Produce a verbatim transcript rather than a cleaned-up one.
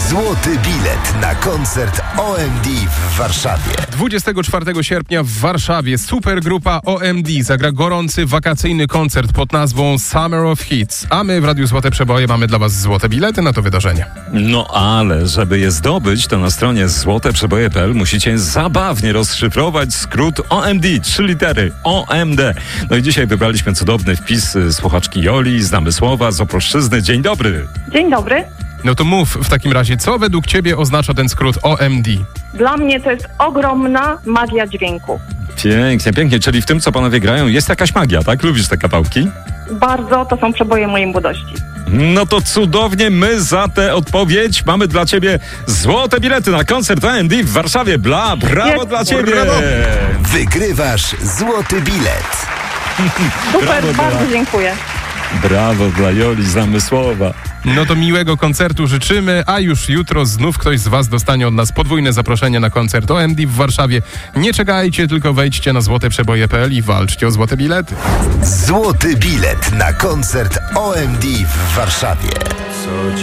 Złoty bilet na koncert O M D w Warszawie. dwudziestego czwartego sierpnia w Warszawie supergrupa O M D zagra gorący wakacyjny koncert pod nazwą Summer of Hits. A my w Radiu Złote Przeboje mamy dla was złote bilety na to wydarzenie. No ale żeby je zdobyć, to na stronie złote przeboje kropka p l musicie zabawnie rozszyfrować skrót O M D, trzy litery O M D. No i dzisiaj wybraliśmy cudowny wpis słuchaczki Joli z Namysłowa, z Opolszczyzny. Dzień dobry. Dzień dobry. No to mów w takim razie, co według ciebie oznacza ten skrót O M D? Dla mnie to jest ogromna magia dźwięku. Pięknie, pięknie. Czyli w tym, co panowie grają, jest jakaś magia, tak? Lubisz te kawałki? Bardzo, to są przeboje mojej młodości. No to cudownie, my za tę odpowiedź mamy dla ciebie złote bilety na koncert O M D w Warszawie. Bla, brawo Jest. dla ciebie! Brawo. Wygrywasz złoty bilet. Super, Brawo, bardzo Bela. dziękuję. Brawo dla Joli z Namysłowa. No to miłego koncertu życzymy, a już jutro znów ktoś z was dostanie od nas podwójne zaproszenie na koncert O M D w Warszawie. Nie czekajcie, tylko wejdźcie na złote przeboje kropka p l i walczcie o złote bilety. Złoty bilet na koncert O M D w Warszawie.